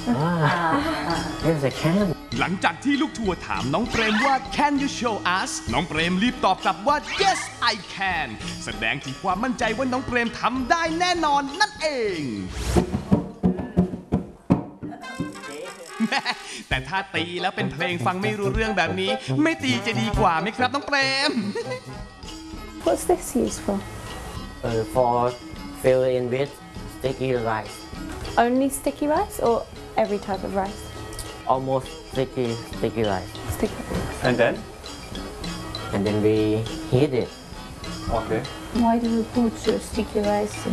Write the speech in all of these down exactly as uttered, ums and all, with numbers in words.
Yes I can หลังจากที่ลูกทัวร์ถามน้องเปรมว่า Can you show us น้องเปรมรีบตอบกลับว่า Yes I can แสดงถึงความมั่นใจว่าน้องเปรมทำได้แน่นอนนั่นเองแต่ถ้าตีแล้วเป็นเพลงฟังไม่รู้เรื่องแบบนี้ไม่ตีจะดีกว่าไหมครับน้องเปรม What's this used for? uh, For fill in with sticky rice Only sticky rice or every type of rice? Almost sticky sticky rice Sticky. And then? And then we heat it Okay. Why do we put sticky rice in,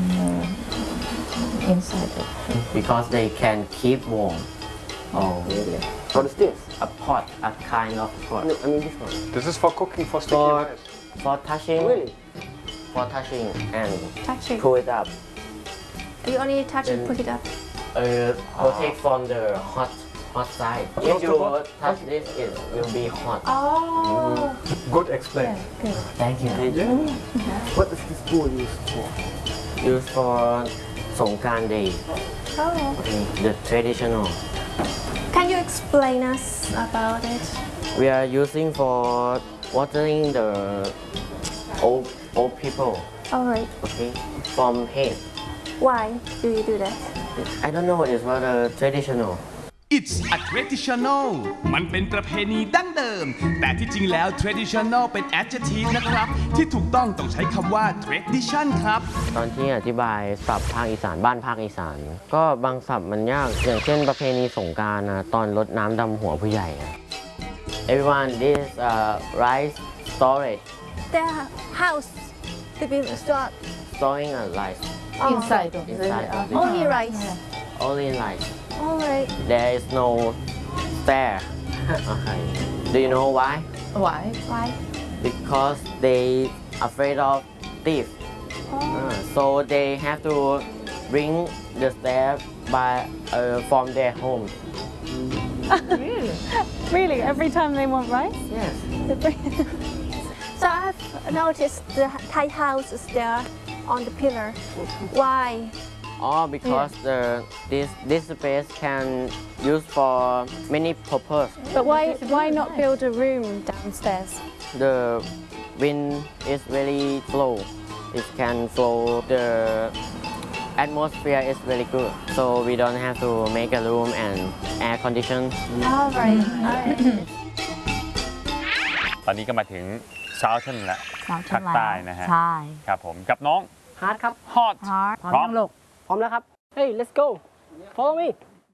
uh, inside it? Because they can keep warm Oh, really? What is this? A pot a kind of pot no, I mean this one This is for cooking for sticky For rice. For touching really? For touching and Touching. pull it up You only touch and put it up. Uh, protect from the hot hot side. If you touch this, it will be hot. Oh. Good explain. Yeah, good. Thank you. Thank you. What is this food used for? Used for Songkran Day. Oh. Okay, the traditional. Can you explain us about it? We are using for watering the old old people. Alright. Okay, from head. Why do you do that? I don't know. It's for the traditional. It's a traditional มันเป็นประเพณีดั้งเดิมแต่ที่จริงแล้ว traditional เป็น adjective นะครับที่ถูกต้องต้องใช้คำว่า tradition ครับตอนที่อธิบายศัพท์ภาคอีสานบ้านภาคอีสานก็บางศัพท์มันยากอย่างเช่นประเพณีสงกรานต์นะตอนรดน้ำดำหัวผู้ใหญ่ Everyone this uh, rice storage The house to be stored storing a rice oh. Inside of inside of the, it Only rice. only rice Alright. there is no stair okay do you know why Why? Why? because they afraid of thief Oh. uh, so they have to bring the stair by uh, from their home Really? Really? Every time they want rice? yes So I've noticed the Thai house is there on the pillar. Why? All because yeah. the this this space can use for many purpose. But why why not build a room downstairs? The wind is very flow. It can flow. The atmosphere is very good, so we don't have to make a room and air condition. All right. ตอนนี้ก็มาถึงเช้าท่านละภาคใต้นะฮะใช่ครับผมกับน้องฮาร์ดครับฮอตฮาร์ดพร้อมยังลูกพร้อมแล้วครับ Hey let's go follow me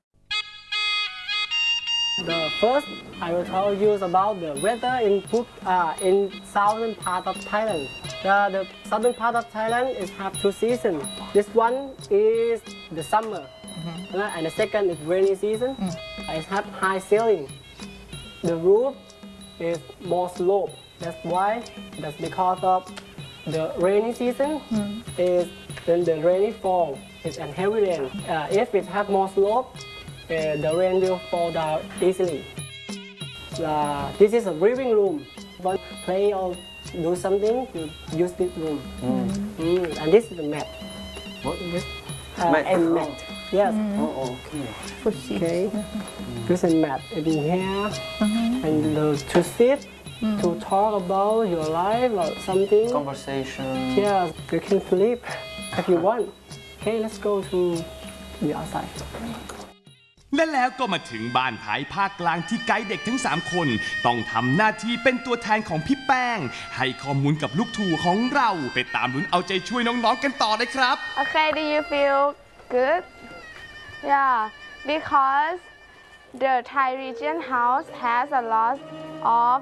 The first I will tell you about the weather in Phuc uh, in southern part of Thailand the, the southern part of Thailand is have two seasons this one is the summer mm-hmm. uh, and the second is rainy season mm. it have high ceiling the roof is more slope that's why that's because of the rainy season mm. is then the rainy fall is a heavy rain. Uh, if it have more slope, uh, the rain will fall down easily. Uh, this is a living room. When play or do something, you use this room. Mm. Mm. And this is the mat. What is this? Uh, mat. And mat. Yes. Mm. Oh, okay. Okay. Mm. This is mat in here, mm-hmm. and the, to sit. Mm. To talk about your life or something. Conversation. Yeah, you can sleep if you want. Okay, let's go to the outside. และแล้วก็มาถึงบ้านไผ่ภาคกลางที่ไกด์เด็กทั้งสามคนต้องทำหน้าที่เป็นตัวแทนของพี่แป้งให้ข้อมูลกับลูกทัวร์ของเราไปตามลุ้นเอาใจช่วยน้องๆกันต่อเลยครับ Okay, do you feel good? Yeah, because the Thai region house has a lot of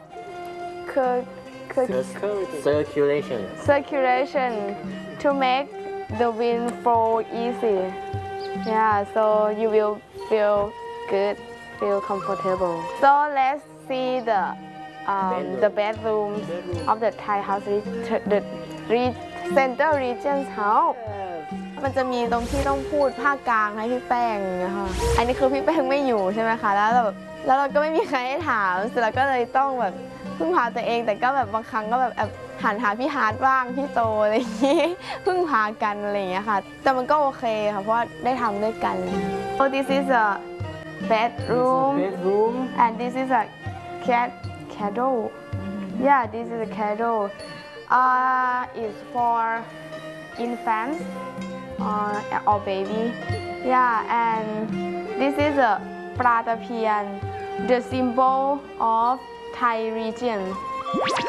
circulation circulation to make the wind flow easy. Yeah, so you will feel good, feel comfortable. So let's see the um, the bedroom of the Thai house, the center region's house. มันจะมีตรงที่ต้องพูดภาคกลางให้พี่แป้งนะคะอันนี้คือพี่แป้งไม่อยู่ใช่ไหมคะแล้วแบบแล้วเราก็ไม่มีใครให้ถามเสร็จแล้วก็เลยต้องแบบพึ่งพาตัวเองแต่ก็แบบบางครั้งก็แบบหันหาพี่ฮาร์ดบ้างพี่โตอะไรอย่างนี้พึ่งพากันอะไรอย่างเงี้ยค่ะแต่มันก็โอเคค่ะเพราะว่าได้ทำด้วยกัน So this is a bedroom, bedroom. and this is a cat cradle. Yeah, this is a cradle. Uh, it's for infants uh, or baby. Yeah, and this is a Pratapian, the symbol of Thai region.